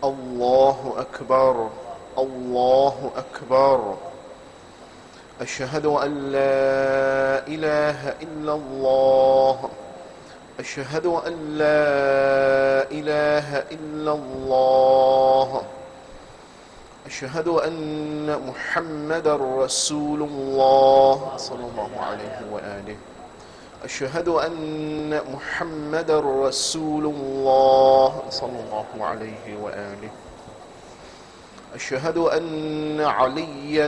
الله أكبر الله أكبر. أشهد أن لا إله إلا الله. أشهد أن لا إله إلا الله. أشهد أن محمدا رسول الله صلى الله عليه وآله. أشهد أن محمدا رسول الله صلى الله عليه وآله. أشهد أن عليا